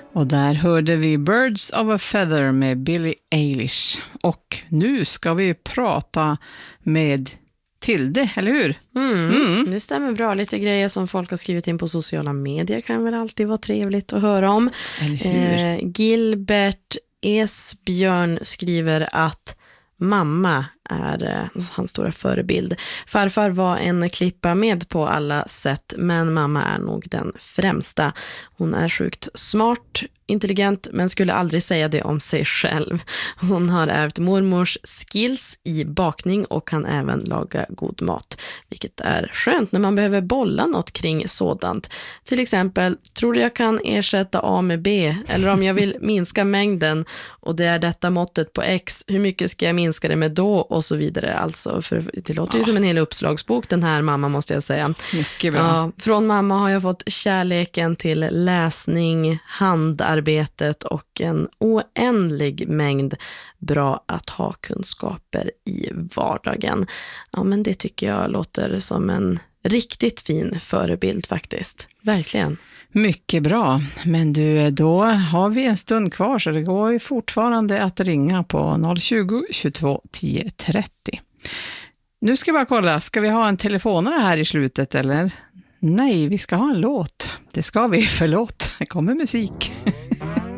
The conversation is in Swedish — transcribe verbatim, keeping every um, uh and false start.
Och där hörde vi Birds of a Feather med Billie Eilish. Och nu ska vi prata med Tilde, eller hur? Mm, Mm. Det stämmer bra. Lite grejer som folk har skrivit in på sociala medier kan väl alltid vara trevligt att höra om. Eller hur? Eh, Gilbert Esbjörn skriver att mamma är eh, hans stora förebild. Farfar var en klippa med på alla sätt, men mamma är nog den främsta. Hon är sjukt smart, intelligent, men skulle aldrig säga det om sig själv. Hon har ärvt mormors skills i bakning och kan även laga god mat, vilket är skönt när man behöver bolla något kring sådant. Till exempel, tror du jag kan ersätta A med B? Eller om jag vill minska mängden och det är detta måttet på X, hur mycket ska jag minska det med då? Och så vidare. Alltså, för det låter ju Ja. som en hel uppslagsbok, den här mamma, måste jag säga. Mycket bra. Ja, från mamma har jag fått kärleken till läsning, handarbetet och en oändlig mängd bra att ha kunskaper i vardagen. Ja, men det tycker jag låter som en riktigt fin förebild faktiskt. Verkligen. Mycket bra. Men du, då har vi en stund kvar så det går ju fortfarande att ringa på noll tjugo, tjugotvå, tio, trettio. Nu ska vi bara kolla, ska vi ha en telefonare här i slutet eller? Nej, vi ska ha en låt. Det ska vi, förlåt. Det kommer musik.